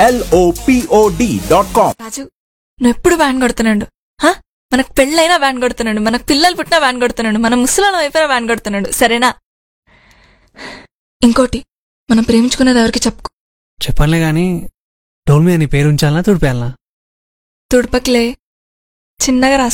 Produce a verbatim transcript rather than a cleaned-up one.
L O P O D dot com. రాజు నువ్వు ఎప్పుడు van కొడుతున్నాడు. మనకు పెళ్ళైనా వ్యాన్ కొడుతున్నాడు, మనకు పిల్లలు పుట్టినా వ్యాన్ కొడుతున్నాడు, మన ముసలాల వైపున వ్యాన్ కొడుతున్నాడు. సరేనా? ఇంకోటి, మనం ప్రేమించుకునేది ఎవరికి చెప్పుకో. చెప్పనులే గాని డోల్ మీద నీ పేరు ఉంచాలనా తుడిపేయాలనా? తుడపకిలే, చిన్నగా రాసుకో.